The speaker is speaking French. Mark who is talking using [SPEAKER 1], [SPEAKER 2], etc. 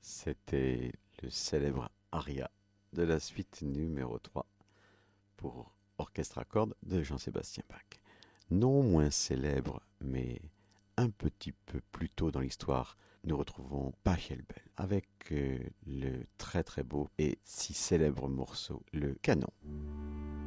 [SPEAKER 1] C'était le célèbre aria de la suite numéro 3 pour orchestre à cordes de Jean-Sébastien Bach. Non moins célèbre, mais un petit peu plus tôt dans l'histoire, nous retrouvons Pachelbel avec le très très beau et si célèbre morceau, le canon.